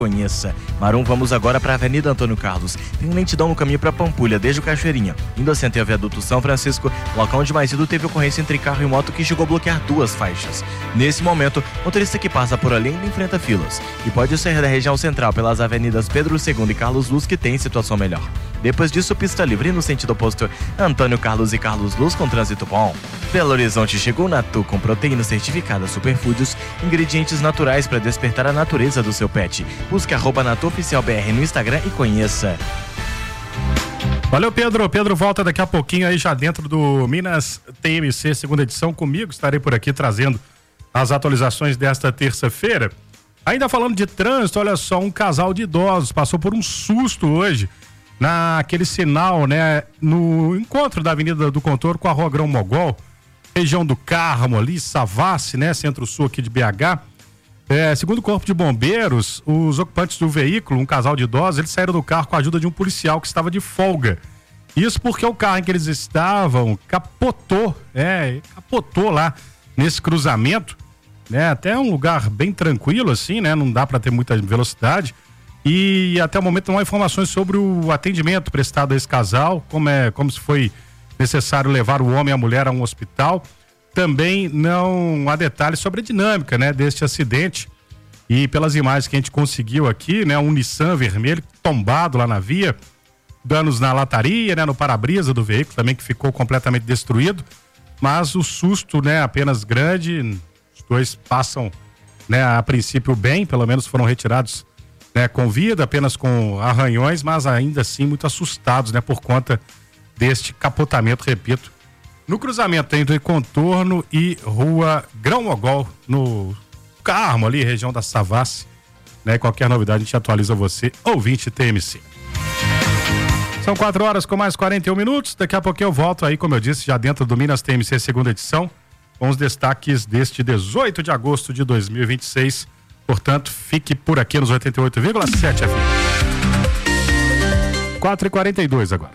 Conheça. Marum, vamos agora para a Avenida Antônio Carlos. Tem lentidão no caminho para Pampulha, desde o Cachoeirinha. Indo assim até o viaduto São Francisco, local onde mais cedo teve ocorrência entre carro e moto que chegou a bloquear 2 faixas. Nesse momento, motorista que passa por ali ainda enfrenta filas. E pode ser da região central pelas avenidas Pedro II e Carlos Luz que tem situação melhor. Depois disso, pista livre no sentido oposto, Antônio Carlos e Carlos Luz com trânsito bom. Belo Horizonte chegou Natu com proteína certificada Superfoods, ingredientes naturais para despertar a natureza do seu pet. Busque @NatuOficialBR no Instagram e conheça. Valeu, Pedro. Pedro volta daqui a pouquinho aí já dentro do Minas TMC, segunda edição comigo. Estarei por aqui trazendo as atualizações desta terça-feira. Ainda falando de trânsito, olha só, um casal de idosos passou por um susto hoje naquele sinal, né, no encontro da Avenida do Contorno com a Rua Grão Mogol, região do Carmo ali, Savassi, né, centro-sul aqui de BH. Segundo o Corpo de Bombeiros, os ocupantes do veículo, um casal de idosos, eles saíram do carro com a ajuda de um policial que estava de folga. Isso porque o carro em que eles estavam capotou lá nesse cruzamento, né? Até um lugar bem tranquilo assim, né? Não dá para ter muita velocidade. E até o momento não há informações sobre o atendimento prestado a esse casal, como se foi necessário levar o homem e a mulher a um hospital. Também não há detalhes sobre a dinâmica, né, deste acidente. E pelas imagens que a gente conseguiu aqui, né, um Nissan vermelho tombado lá na via, danos na lataria, né, no para-brisa do veículo também que ficou completamente destruído. Mas o susto, né, apenas grande. Os dois passam, né, a princípio bem, pelo menos foram retirados, né, com vida, apenas com arranhões, mas ainda assim muito assustados, né, por conta deste capotamento, repito, no cruzamento entre Contorno e Rua Grão Mogol, no Carmo ali, região da Savassi, né? Qualquer novidade a gente atualiza você, ouvinte TMC. São 4 horas com mais 41 minutos, daqui a pouco eu volto aí, como eu disse, já dentro do Minas TMC segunda edição, com os destaques deste 18 de agosto de 2026. Portanto, fique por aqui nos 88,7 FM. 4h42 agora.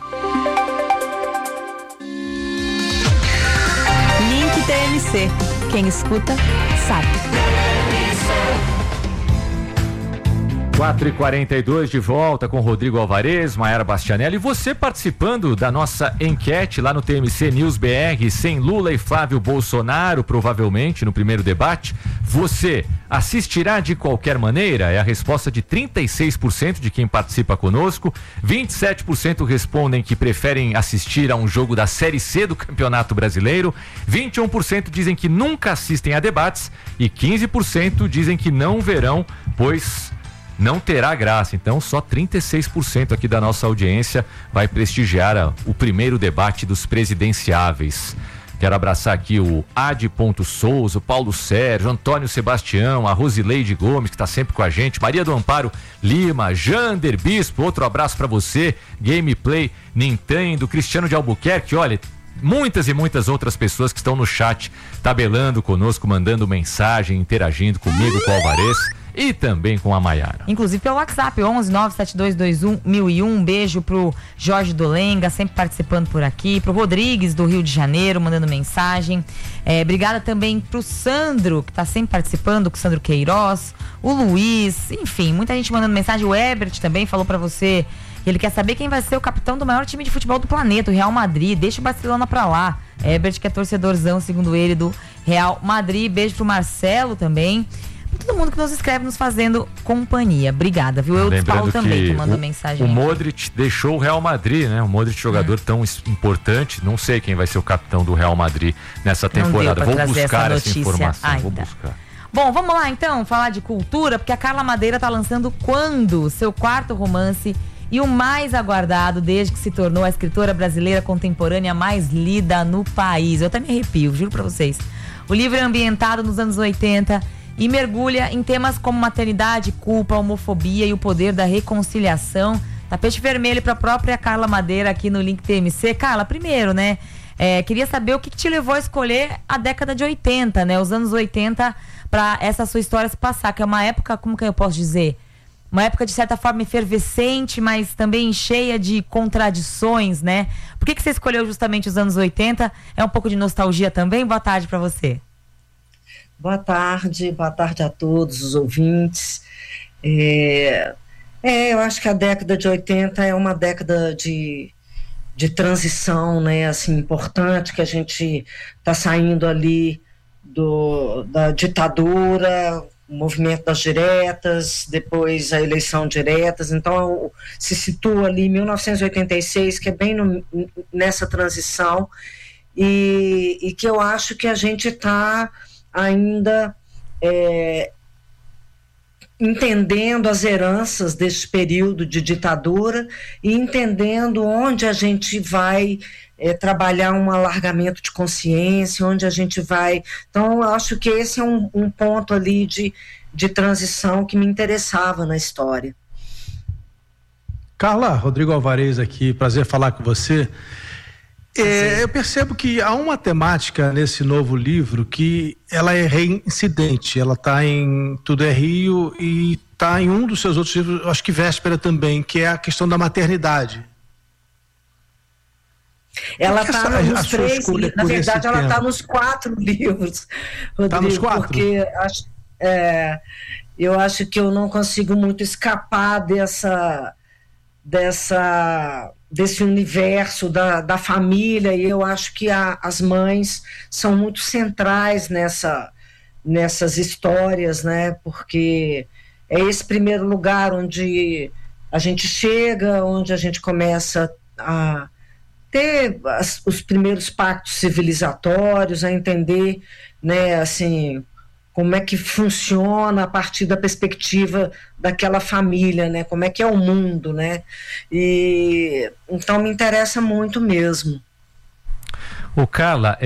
Link TMC. Quem escuta, sabe. 4h42 de volta com Rodrigo Alvarez, Maiara Bastianelli. E você participando da nossa enquete lá no TMC News BR, sem Lula e Flávio Bolsonaro, provavelmente, no primeiro debate. Você assistirá de qualquer maneira? É a resposta de 36% de quem participa conosco. 27% respondem que preferem assistir a um jogo da Série C do Campeonato Brasileiro. 21% dizem que nunca assistem a debates. E 15% dizem que não verão, pois não terá graça. Então só 36% aqui da nossa audiência vai prestigiar o primeiro debate dos presidenciáveis. Quero abraçar aqui o Adi Souza, o Paulo Sérgio, Antônio Sebastião, a Rosileide Gomes, que está sempre com a gente, Maria do Amparo Lima, Jander Bispo, outro abraço para você, Gameplay Nintendo, Cristiano de Albuquerque, olha, muitas e muitas outras pessoas que estão no chat, tabelando conosco, mandando mensagem, interagindo comigo, com o Alvarez e também com a Maiara. Inclusive pelo WhatsApp, 11-97221-1001. Um beijo pro Jorge Dolenga, sempre participando por aqui. Pro Rodrigues, do Rio de Janeiro, mandando mensagem. Obrigada também pro Sandro, que tá sempre participando, com o Sandro Queiroz. O Luiz, enfim, muita gente mandando mensagem. O Ebert também falou pra você que ele quer saber quem vai ser o capitão do maior time de futebol do planeta, o Real Madrid. Deixa o Barcelona pra lá. Ebert, que é torcedorzão, segundo ele, do Real Madrid. Beijo pro Marcelo também. Todo mundo que nos escreve, nos fazendo companhia. Obrigada, viu? Eu Paulo também, que mandou mensagem. O Modric deixou o Real Madrid, né? O Modric, jogador tão importante. Não sei quem vai ser o capitão do Real Madrid nessa temporada. Vou buscar essa informação. Vou buscar. Bom, vamos lá então, falar de cultura, porque a Carla Madeira tá lançando Quando? Seu quarto romance e o mais aguardado desde que se tornou a escritora brasileira contemporânea mais lida no país. Eu até me arrepio, juro pra vocês. O livro é ambientado nos anos 80 e mergulha em temas como maternidade, culpa, homofobia e o poder da reconciliação. Tapete vermelho para a própria Carla Madeira aqui no Link TMC. Carla, primeiro, né? Queria saber o que te levou a escolher a década de 80, né? Os anos 80 para essa sua história se passar, que é uma época, como que eu posso dizer? Uma época de certa forma efervescente, mas também cheia de contradições, né? Por que você escolheu justamente os anos 80? É um pouco de nostalgia também? Boa tarde para você. Boa tarde a todos os ouvintes. Eu acho que a década de 80 é uma década de transição, né, assim, importante, que a gente está saindo ali da ditadura, o movimento das diretas, depois a eleição diretas, então se situa ali em 1986, que é bem nessa transição, e que eu acho que a gente está ainda entendendo as heranças desse período de ditadura e entendendo onde a gente vai trabalhar um alargamento de consciência, onde a gente vai... Então, eu acho que esse é um ponto ali de transição que me interessava na história. Carla, Rodrigo Alvarez aqui, prazer falar com você. Eu percebo que há uma temática nesse novo livro que ela é reincidente, ela está em Tudo é Rio e está em um dos seus outros livros, acho que Véspera também, que é a questão da maternidade. Ela está nos 3, na verdade ela está nos 4 livros, Rodrigo, está nos 4? Porque eu acho que eu não consigo muito escapar desse universo da família, e eu acho que as mães são muito centrais nessas histórias, né? Porque é esse primeiro lugar onde a gente chega, onde a gente começa a ter os primeiros pactos civilizatórios, a entender, né, assim, como é que funciona a partir da perspectiva daquela família, né? Como é que é o mundo, né? E então me interessa muito mesmo. Carla,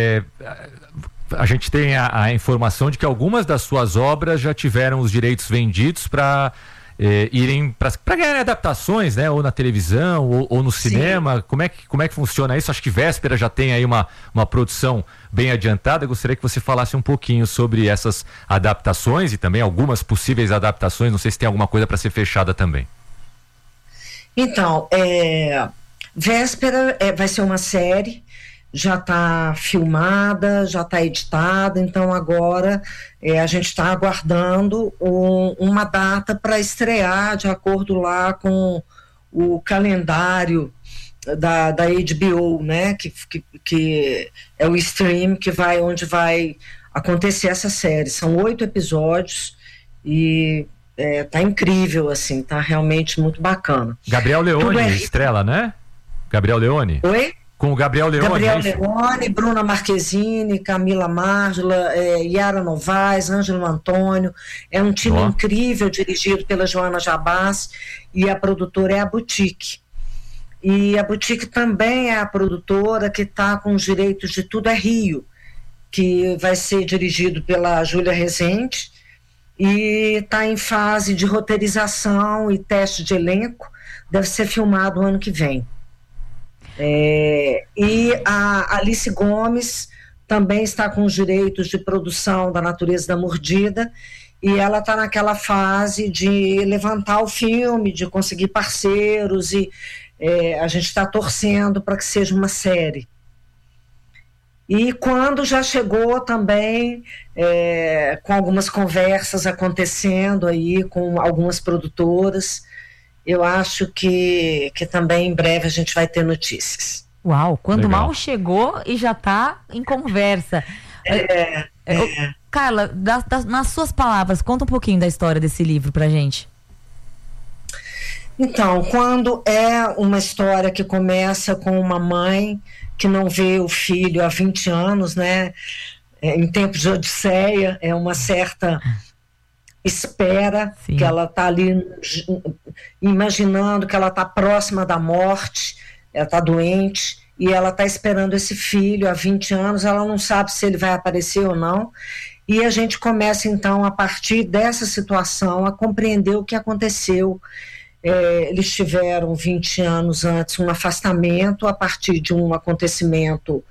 a gente tem a informação de que algumas das suas obras já tiveram os direitos vendidos para irem para ganhar adaptações, né? Ou na televisão ou no cinema. Sim. Como é que funciona isso? Acho que Véspera já tem aí uma produção bem adiantada. Eu gostaria que você falasse um pouquinho sobre essas adaptações e também algumas possíveis adaptações. Não sei se tem alguma coisa para ser fechada também. Então, Véspera vai ser uma série, já está filmada, já está editada, então agora a gente está aguardando uma data para estrear de acordo lá com o calendário da HBO, né, que é o stream onde vai acontecer essa série. São 8 episódios e tá incrível, assim, tá realmente muito bacana. Gabriel Leone estrela, né? Gabriel Leone? Oi? Com o Gabriel Leone. Gabriel Leone, Bruna Marquezine, Camila Márgila, Yara Novaes, Ângelo Antônio. É um time incrível, dirigido pela Joana Jabás, e a produtora é a Boutique. E a Boutique também é a produtora que está com os direitos de Tudo é Rio, que vai ser dirigido pela Júlia Rezende, e está em fase de roteirização e teste de elenco. Deve ser filmado o ano que vem. E a Alice Gomes também está com os direitos de produção da Natureza da Mordida, e ela está naquela fase de levantar o filme, de conseguir parceiros, e a gente está torcendo para que seja uma série. E quando já chegou também, com algumas conversas acontecendo aí com algumas produtoras, eu acho que também em breve a gente vai ter notícias. Uau, quando Legal. mal chegou e já está em conversa. Carla, nas suas palavras, conta um pouquinho da história desse livro pra gente. Então, quando é uma história que começa com uma mãe que não vê o filho há 20 anos, né? Em tempos de Odisseia, é uma certa espera. Sim. Que ela está ali imaginando que ela está próxima da morte, ela está doente, e ela está esperando esse filho há 20 anos, ela não sabe se ele vai aparecer ou não, e a gente começa então, a partir dessa situação, a compreender o que aconteceu. Eles tiveram 20 anos antes um afastamento a partir de um acontecimento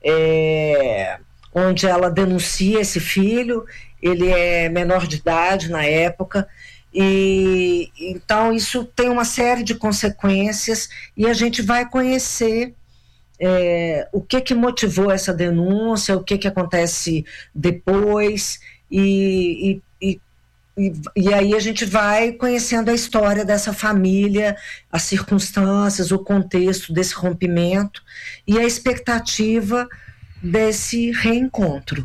onde ela denuncia esse filho. Ele é menor de idade na época, e então isso tem uma série de consequências, e a gente vai conhecer o que motivou essa denúncia, o que acontece depois, e E aí a gente vai conhecendo a história dessa família, as circunstâncias, o contexto desse rompimento e a expectativa desse reencontro.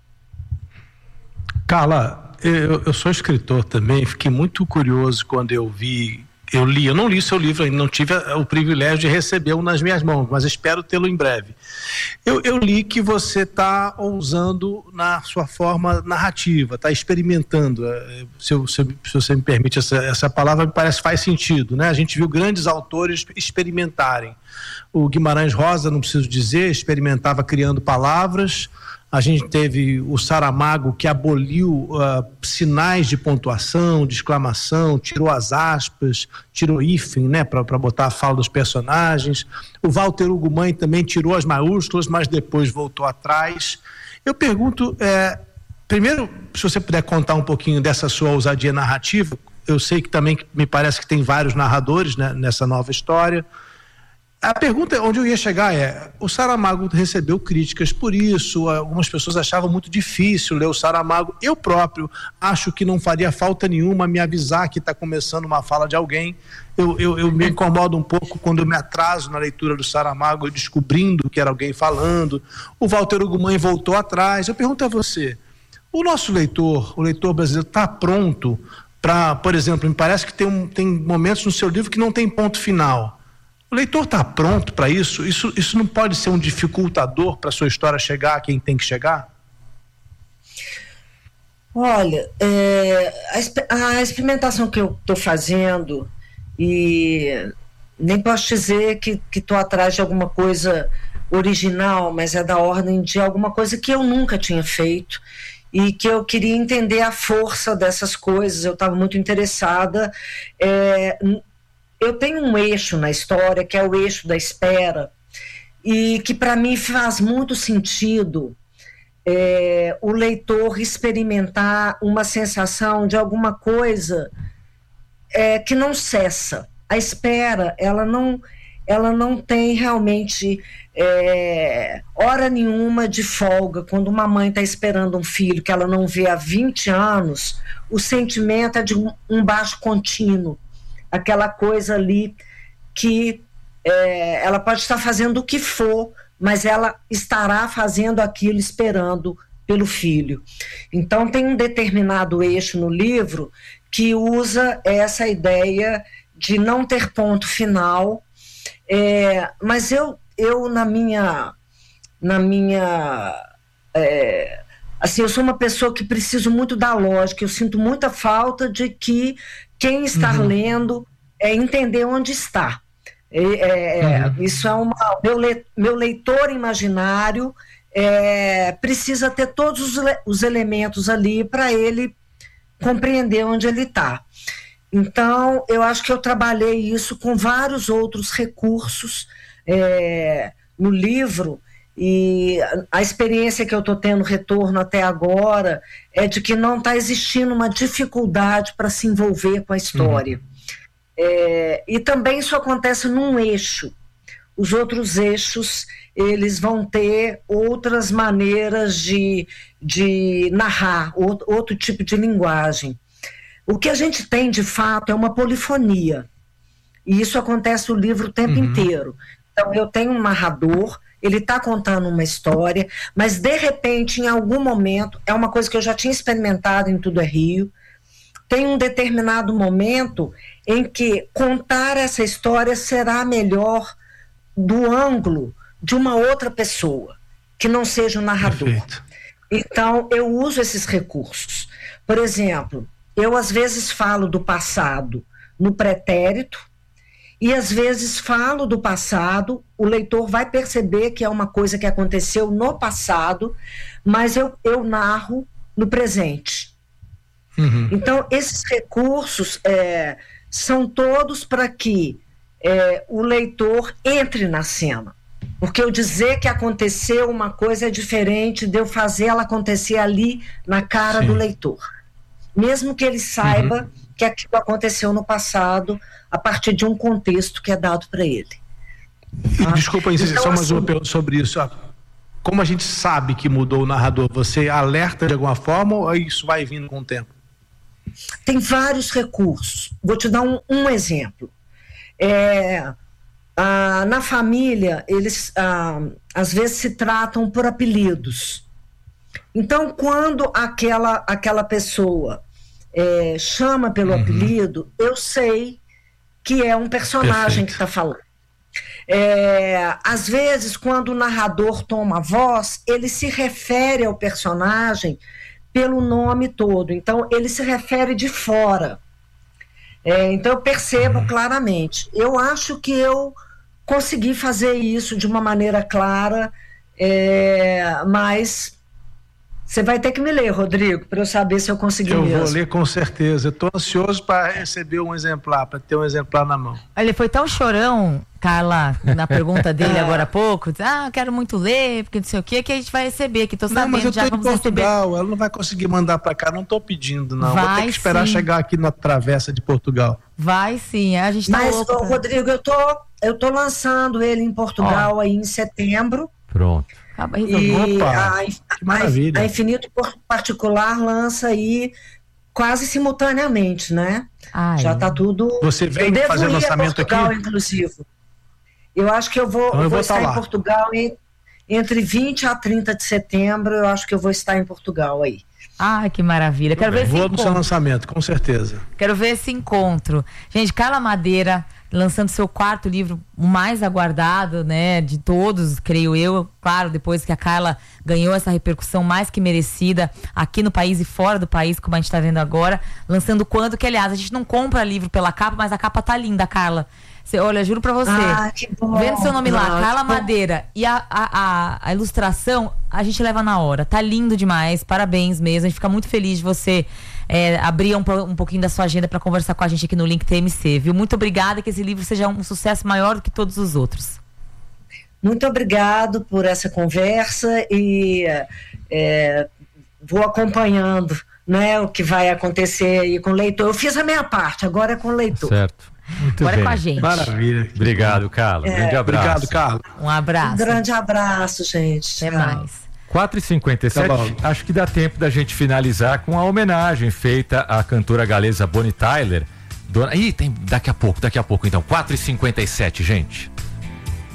Carla, eu sou escritor também, fiquei muito curioso quando eu não li seu livro ainda, não tive o privilégio de recebê-lo nas minhas mãos, mas espero tê-lo em breve. Eu li que você está ousando na sua forma narrativa, está experimentando, se você me permite essa palavra, me parece que faz sentido, né? A gente viu grandes autores experimentarem. O Guimarães Rosa, não preciso dizer, experimentava criando palavras. A gente teve o Saramago, que aboliu sinais de pontuação, de exclamação, tirou as aspas, tirou hífen, né, para botar a fala dos personagens. O Walter Hugo Mãe também tirou as maiúsculas, mas depois voltou atrás. Eu pergunto, primeiro, se você puder contar um pouquinho dessa sua ousadia narrativa. Eu sei que também me parece que tem vários narradores, né, nessa nova história. A pergunta onde eu ia chegar o Saramago recebeu críticas por isso, algumas pessoas achavam muito difícil ler o Saramago. Eu próprio acho que não faria falta nenhuma me avisar que está começando uma fala de alguém. Eu me incomodo um pouco quando eu me atraso na leitura do Saramago, descobrindo que era alguém falando. O Walter Hugo Mãe voltou atrás. Eu pergunto a você, o nosso leitor, o leitor brasileiro, está pronto para, por exemplo, me parece que tem momentos no seu livro que não tem ponto final. O leitor está pronto para isso? Isso não pode ser um dificultador para a sua história chegar a quem tem que chegar? Olha, a experimentação que eu estou fazendo, e nem posso dizer que estou atrás de alguma coisa original, mas é da ordem de alguma coisa que eu nunca tinha feito e que eu queria entender a força dessas coisas. Eu estava muito interessada. Eu tenho um eixo na história, que é o eixo da espera, e que para mim faz muito sentido o leitor experimentar uma sensação de alguma coisa que não cessa. A espera, ela não tem realmente hora nenhuma de folga. Quando uma mãe está esperando um filho que ela não vê há 20 anos, o sentimento é de um baixo contínuo. Aquela coisa ali que ela pode estar fazendo o que for, mas ela estará fazendo aquilo esperando pelo filho. Então tem um determinado eixo no livro que usa essa ideia de não ter ponto final, mas eu na minha assim, eu sou uma pessoa que preciso muito da lógica. Eu sinto muita falta de que quem está lendo entender onde está. Isso meu leitor imaginário precisa ter todos os elementos ali para ele compreender onde ele está. Então, eu acho que eu trabalhei isso com vários outros recursos no livro. E a experiência que eu estou tendo retorno até agora é de que não está existindo uma dificuldade para se envolver com a história. E também isso acontece num eixo. Os outros eixos, eles vão ter outras maneiras de narrar, outro tipo de linguagem. O que a gente tem, de fato, é uma polifonia. E isso acontece no livro o tempo inteiro. Então, eu tenho um narrador, ele está contando uma história, mas, de repente, em algum momento, é uma coisa que eu já tinha experimentado em Tudo é Rio, tem um determinado momento em que contar essa história será melhor do ângulo de uma outra pessoa, que não seja o narrador. Perfeito. Então, eu uso esses recursos. Por exemplo, eu às vezes falo do passado no pretérito, e às vezes falo do passado, o leitor vai perceber que é uma coisa que aconteceu no passado, mas eu narro no presente. Então, esses recursos são todos para que o leitor entre na cena. Porque eu dizer que aconteceu uma coisa é diferente de eu fazer ela acontecer ali na cara do leitor. Mesmo que ele saiba que aquilo aconteceu no passado, a partir de um contexto que é dado para ele. Desculpa, então, só mais uma pergunta sobre isso. Como a gente sabe que mudou o narrador? Você alerta de alguma forma ou isso vai vindo com o tempo? Tem vários recursos. Vou te dar um exemplo. Na família, eles às vezes se tratam por apelidos. Então, quando aquela pessoa chama pelo apelido, eu sei que é um personagem que está falando. Às vezes, quando o narrador toma a voz, ele se refere ao personagem pelo nome todo. Então, ele se refere de fora. Então, eu percebo claramente. Eu acho que eu consegui fazer isso de uma maneira clara, mas você vai ter que me ler, Rodrigo, para eu saber se eu consegui mesmo. Eu vou ler com certeza. Eu estou ansioso para receber um exemplar, para ter um exemplar na mão. Ele foi tão chorão, Carla, na pergunta dele agora há pouco. Quero muito ler, porque não sei o que a gente vai receber, que tô sabendo. Não, mas eu já tô em Portugal, ela não vai conseguir mandar para cá, não estou pedindo, não. Vou ter que esperar chegar aqui na travessa de Portugal. Vai sim, a gente tá louco. Mas, Rodrigo, eu tô lançando ele em Portugal aí em setembro. Pronto. E que maravilha. A Infinito Particular lança aí quase simultaneamente, né? Já tá tudo. Você vem fazer lançamento Portugal, aqui? Inclusive. Eu acho que eu vou estar em Portugal entre 20 a 30 de setembro. Eu acho que eu vou estar em Portugal aí. Que maravilha. Quero ver esse encontro. Vou no seu lançamento, com certeza. Quero ver esse encontro. Gente, Carla Madeira lançando seu 4º livro, o mais aguardado, né, de todos, creio eu. Claro, depois que a Carla ganhou essa repercussão mais que merecida aqui no país e fora do país, como a gente tá vendo agora. Lançando quando, que aliás, a gente não compra livro pela capa, mas a capa tá linda, Carla. Olha, juro pra você, que bom. Vendo seu nome lá, Carla Madeira, e a ilustração, a gente leva na hora. Tá lindo demais, parabéns mesmo. A gente fica muito feliz de você abrir um pouquinho da sua agenda para conversar com a gente aqui no Link TMC, viu? Muito obrigada, que esse livro seja um sucesso maior do que todos os outros. Muito obrigado por essa conversa e vou acompanhando, né, o que vai acontecer aí com o leitor. Eu fiz a minha parte, agora é com o leitor. Certo. Muito agora bem. É com a gente. Maravilha. Obrigado, Carla. Grande abraço. Obrigado, Carla. Um abraço. Um grande abraço, gente. Até mais. 4h57, acho que dá tempo da gente finalizar com a homenagem feita à cantora galesa Bonnie Tyler. Tem daqui a pouco então, 4h57, gente.